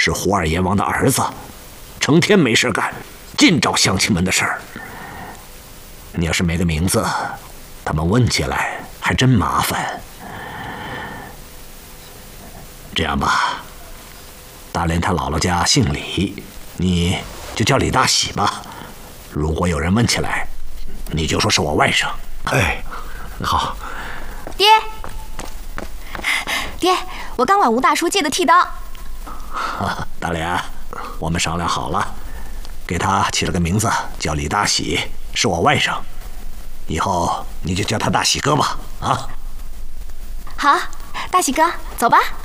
是胡二阎王的儿子，成天没事干，尽找乡亲们的事儿。你要是没个名字，他们问起来还真麻烦。这样吧，大莲他姥姥家姓李，你就叫李大喜吧。如果有人问起来，你就说是我外甥。 哎，好。 爹，爹，我刚管吴大叔借的剃刀。 大莲，我们商量好了，给他起了个名字叫李大喜，是我外甥。以后你就叫他大喜哥吧。啊， 好，大喜哥，走吧。